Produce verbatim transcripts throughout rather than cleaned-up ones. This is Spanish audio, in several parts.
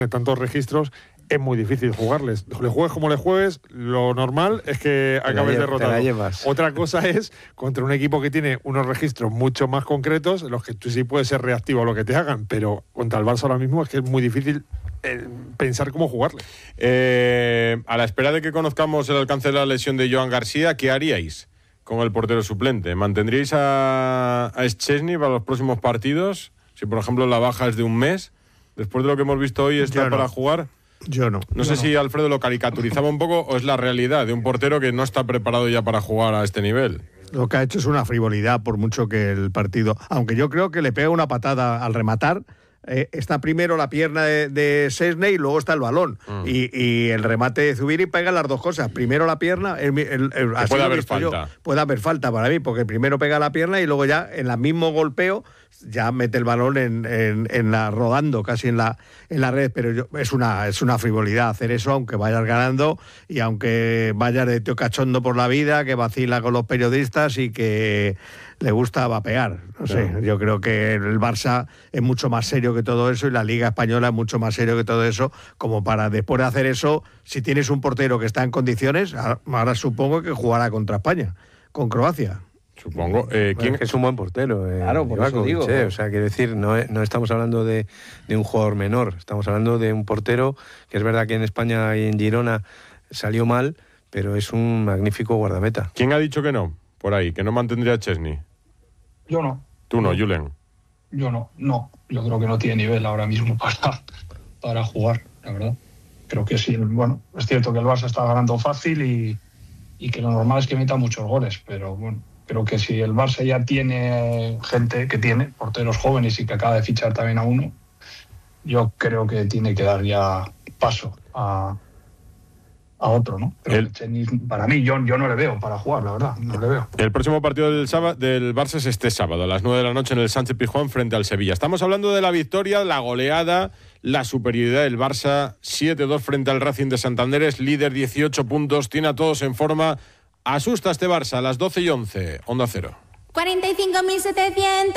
de tantos registros, es muy difícil jugarles. Le juegues como le juegues, lo normal es que acabes derrotado. Otra cosa es contra un equipo que tiene unos registros mucho más concretos, en los que tú sí puedes ser reactivo a lo que te hagan, pero contra el Barça ahora mismo es que es muy difícil eh, pensar cómo jugarle. Eh, a la espera de que conozcamos el alcance de la lesión de Joan García, ¿qué haríais con el portero suplente? ¿Mantendríais a, a Szczęsny para los próximos partidos? Si, por ejemplo, la baja es de un mes, después de lo que hemos visto hoy, ¿está no. para jugar? Yo no. No sé yo si no. Alfredo lo caricaturizaba un poco o es la realidad de un portero que no está preparado ya para jugar a este nivel. Lo que ha hecho es una frivolidad, por mucho que el partido... Aunque yo creo que le pega una patada al rematar. Eh, está primero la pierna de, de Szczęsny y luego está el balón. Mm. Y, y el remate de Zubiri pega las dos cosas. Primero la pierna... El, el, el, así puede haber falta. Yo, puede haber falta para mí, porque primero pega la pierna y luego ya en el mismo golpeo ya mete el balón en, en, en la rodando casi en la en la red, pero yo, es una es una frivolidad hacer eso, aunque vayas ganando y aunque vayas de tío cachondo por la vida, que vacila con los periodistas y que le gusta vapear. No sé, claro. Yo creo que el Barça es mucho más serio que todo eso y la Liga Española es mucho más serio que todo eso, como para después de hacer eso, si tienes un portero que está en condiciones, ahora supongo que jugará contra España, con Croacia. Supongo. Eh, ¿quién? Es un buen portero. Eh, claro, por eso digo. Eh, o sea, quiero decir, no, no estamos hablando de, de un jugador menor, estamos hablando de un portero que es verdad que en España y en Girona salió mal, pero es un magnífico guardameta. ¿Quién ha dicho que no? Por ahí, que no mantendría a Szczęsny. Yo no. Tú no, Julen. Yo no, no. Yo creo que no tiene nivel ahora mismo para, para jugar, la verdad. Creo que sí. Bueno, es cierto que el Barça está ganando fácil y, y que lo normal es que meta muchos goles, pero bueno. Creo que si el Barça ya tiene gente que tiene, porteros jóvenes y que acaba de fichar también a uno, yo creo que tiene que dar ya paso a, a otro, ¿no? Pero el, Szczęsny, para mí, yo, yo no le veo para jugar, la verdad, no le veo. El próximo partido del, sábado, del Barça es este sábado, a las nueve de la noche en el Sánchez-Pizjuán frente al Sevilla. Estamos hablando de la victoria, la goleada, la superioridad del Barça, siete dos frente al Racing de Santander, es líder, dieciocho puntos, tiene a todos en forma. Asusta este Barça a las doce y once. Onda Cero. cuarenta y cinco mil setecientos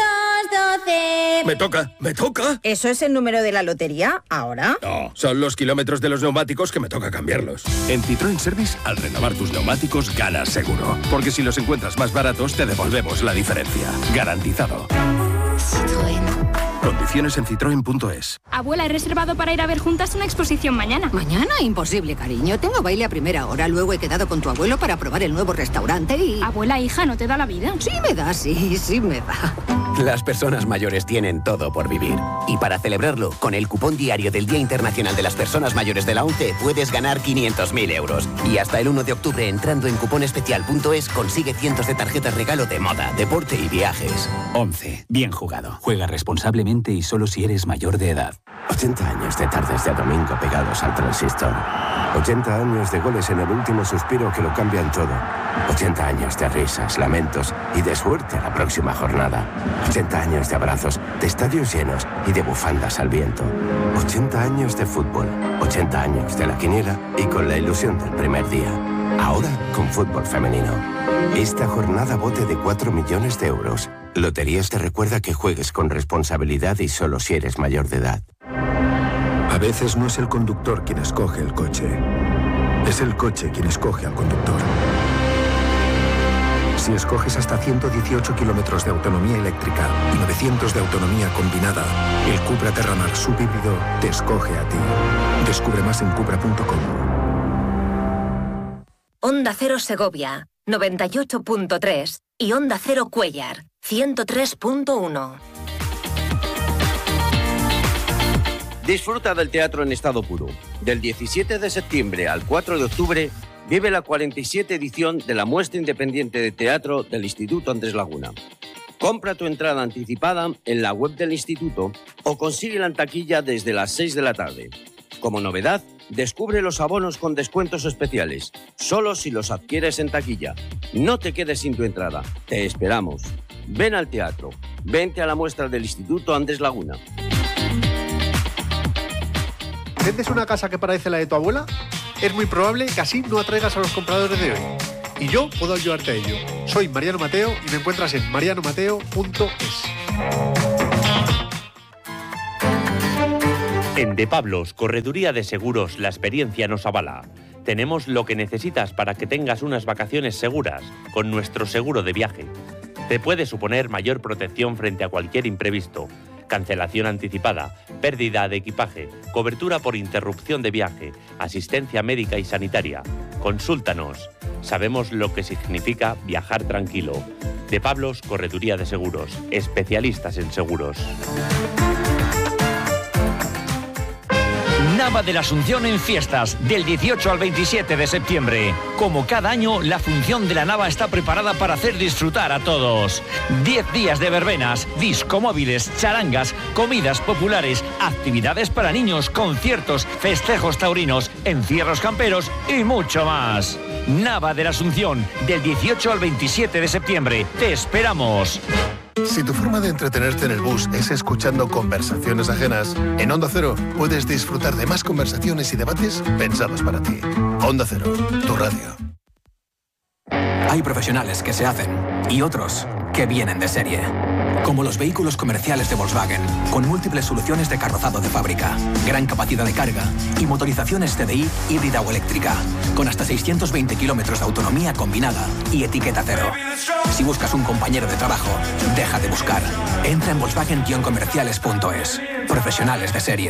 doce. Me toca, me toca. ¿Eso es el número de la lotería ahora? No, son los kilómetros de los neumáticos que me toca cambiarlos. En Citroën Service, al renovar tus neumáticos, ganas seguro. Porque si los encuentras más baratos, te devolvemos la diferencia. Garantizado. Citroën. Condiciones en citroen punto es. Abuela, he reservado para ir a ver juntas una exposición mañana. ¿Mañana? Imposible, cariño. Tengo baile a primera hora. Luego he quedado con tu abuelo para probar el nuevo restaurante y... Abuela, hija, ¿no te da la vida? Sí me da, sí, sí me da. Las personas mayores tienen todo por vivir. Y para celebrarlo, con el cupón diario del Día Internacional de las Personas Mayores de la ONCE, puedes ganar quinientos mil euros. Y hasta el uno de octubre, entrando en cuponespecial punto es, consigue cientos de tarjetas regalo de moda, deporte y viajes. ONCE. Bien jugado. Juega responsablemente y solo si eres mayor de edad. ochenta años de tardes de domingo pegados al transistor. ochenta años de goles en el último suspiro que lo cambian todo. ochenta años de risas, lamentos y de suerte a la próxima jornada. ochenta años de abrazos, de estadios llenos y de bufandas al viento. ochenta años de fútbol. ochenta años de la quiniela y con la ilusión del primer día. Ahora con fútbol femenino. Esta jornada bote de cuatro millones de euros. Loterías te recuerda que juegues con responsabilidad y solo si eres mayor de edad. A veces no es el conductor quien escoge el coche. Es el coche quien escoge al conductor. Si escoges hasta ciento dieciocho kilómetros de autonomía eléctrica y novecientos de autonomía combinada, el Cupra Terramar subhíbrido te escoge a ti. Descubre más en cupra punto com. Onda Cero Segovia, noventa y ocho punto tres y Onda Cero Cuéllar, ciento tres punto uno. Disfruta del teatro en estado puro. Del diecisiete de septiembre al cuatro de octubre, vive la cuarenta y siete edición de la Muestra Independiente de Teatro del Instituto Andrés Laguna. Compra tu entrada anticipada en la web del instituto o consíguela en taquilla desde las seis de la tarde. Como novedad, descubre los abonos con descuentos especiales, solo si los adquieres en taquilla. No te quedes sin tu entrada, te esperamos. Ven al teatro, vente a la muestra del Instituto Andrés Laguna. ¿Vendes una casa que parece la de tu abuela? Es muy probable que así no atraigas a los compradores de hoy. Y yo puedo ayudarte a ello. Soy Mariano Mateo y me encuentras en mariano mateo punto es. En De Pablos, Correduría de Seguros, la experiencia nos avala. Tenemos lo que necesitas para que tengas unas vacaciones seguras con nuestro seguro de viaje. Te puede suponer mayor protección frente a cualquier imprevisto, cancelación anticipada, pérdida de equipaje, cobertura por interrupción de viaje, asistencia médica y sanitaria. Consúltanos. Sabemos lo que significa viajar tranquilo. De Pablos, Correduría de Seguros, especialistas en seguros. Nava de la Asunción en fiestas, del dieciocho al veintisiete de septiembre. Como cada año, la función de la Nava está preparada para hacer disfrutar a todos. Diez días de verbenas, discomóviles, charangas, comidas populares, actividades para niños, conciertos, festejos taurinos, encierros camperos y mucho más. Nava de la Asunción, del dieciocho al veintisiete de septiembre. ¡Te esperamos! Si tu forma de entretenerte en el bus es escuchando conversaciones ajenas, en Onda Cero puedes disfrutar de más conversaciones y debates pensados para ti. Onda Cero, tu radio. Hay profesionales que se hacen y otros que vienen de serie. Como los vehículos comerciales de Volkswagen, con múltiples soluciones de carrozado de fábrica, gran capacidad de carga y motorizaciones C D I híbrida o eléctrica, con hasta seiscientos veinte kilómetros de autonomía combinada y etiqueta cero. Si buscas un compañero de trabajo, deja de buscar. Entra en volkswagen guion comerciales punto es. Profesionales de serie.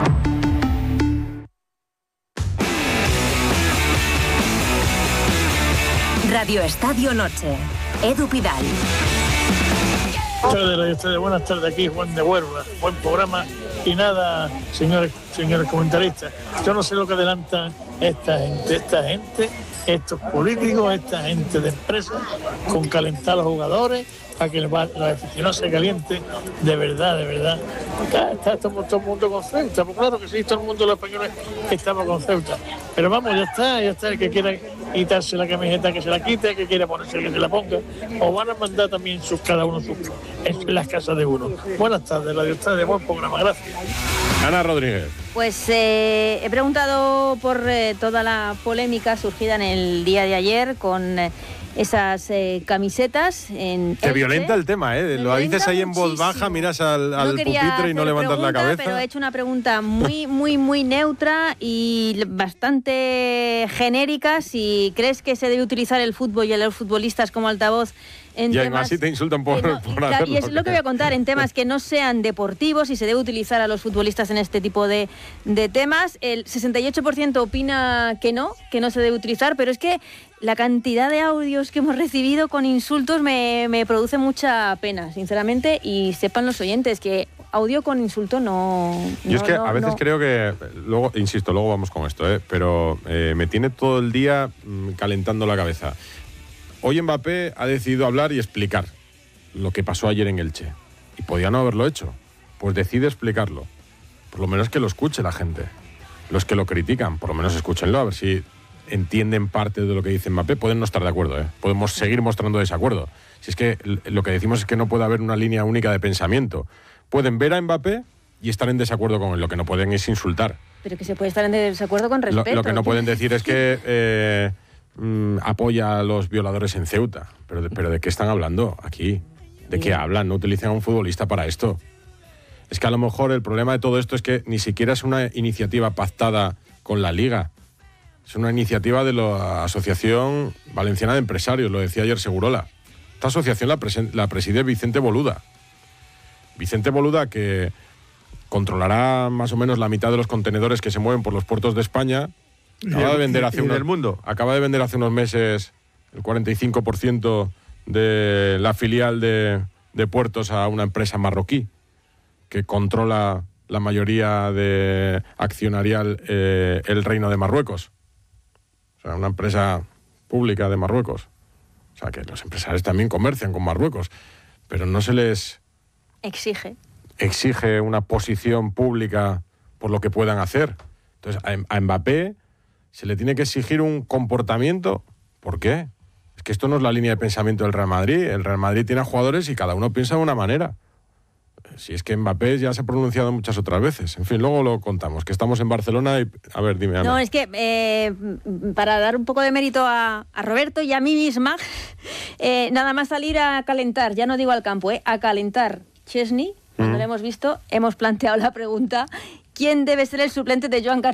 Radio Estadio Noche. Edu Pidal. Buenas tardes, Radio Estadio. Buenas tardes, aquí Juan de Huelva. Buen programa. Y nada, señores, señores comentaristas, yo no sé lo que adelantan esta gente, esta gente, estos políticos, esta gente de empresas, con calentar a los jugadores para que los aficionados se calienten. De verdad, de verdad. Está, está todo, todo el mundo con Ceuta, pues claro que sí, todo el mundo de los españoles estamos con Ceuta. Pero vamos, ya está, ya está, el que quiera quitarse la camiseta que se la quite, el que quiera ponerse que se la ponga, o van a mandar también sus, cada uno sus, en las casas de uno. Buenas tardes, Radio Estadio, buen programa, gracias. Ana Rodríguez. Pues eh, he preguntado por eh, toda la polémica surgida en el día de ayer con eh, esas eh, camisetas. En Qué violenta el tema, ¿eh? Lo dices ahí en voz baja, miras al, al no pupitre y no levantas pregunta, la cabeza. Pero he hecho una pregunta muy, muy, muy neutra y bastante genérica. Si crees que se debe utilizar el fútbol y a los futbolistas como altavoz en y temas, así te insultan por, no, por claro, hacerlo. y es lo que voy a contar, en temas que no sean deportivos y se debe utilizar a los futbolistas en este tipo de, de temas. El sesenta y ocho por ciento opina que no, que no se debe utilizar, pero es que la cantidad de audios que hemos recibido con insultos me, me produce mucha pena, sinceramente, y sepan los oyentes que audio con insulto no... Yo no, es que no, a veces no. creo que, luego insisto, luego vamos con esto, ¿eh? pero eh, me tiene todo el día mm, calentando la cabeza. Hoy Mbappé ha decidido hablar y explicar lo que pasó ayer en Elche. Y podía no haberlo hecho. Pues decide explicarlo. Por lo menos que lo escuche la gente. Los que lo critican, por lo menos escúchenlo, a ver si entienden parte de lo que dice Mbappé. Pueden no estar de acuerdo, ¿eh? Podemos seguir mostrando desacuerdo. Si es que lo que decimos es que no puede haber una línea única de pensamiento. Pueden ver a Mbappé y estar en desacuerdo con él. Lo que no pueden es insultar. Pero que se puede estar en desacuerdo con respeto. Lo, lo que no pueden decir es que... Eh, Mm, apoya a los violadores en Ceuta. Pero de, pero ¿de qué están hablando aquí? ¿De qué hablan? No utilicen a un futbolista para esto. Es que a lo mejor el problema de todo esto es que ni siquiera es una iniciativa pactada con la Liga. Es una iniciativa de la Asociación Valenciana de Empresarios, lo decía ayer Segurola. Esta asociación la, presen- la preside Vicente Boluda. Vicente Boluda, que controlará más o menos la mitad de los contenedores que se mueven por los puertos de España. Acaba de vender hace y unos, del mundo. Acaba de vender hace unos meses el cuarenta y cinco por ciento de la filial de, de puertos a una empresa marroquí que controla la mayoría de accionarial eh, el Reino de Marruecos. O sea, una empresa pública de Marruecos. O sea, que los empresarios también comercian con Marruecos, pero no se les exige exige una posición pública por lo que puedan hacer. Entonces, a, a Mbappé se le tiene que exigir un comportamiento. ¿Por qué? Es que esto no es la línea de pensamiento del Real Madrid. El Real Madrid tiene a jugadores y cada uno piensa de una manera. Si es que Mbappé ya se ha pronunciado muchas otras veces. En fin, luego lo contamos, que estamos en Barcelona y... A ver, dime, Ana. No, es que eh, para dar un poco de mérito a, a Roberto y a mí misma, eh, nada más salir a calentar, ya no digo al campo, eh, a calentar Chesney, cuando mm. lo hemos visto, hemos planteado la pregunta quién debe ser el suplente de Joan García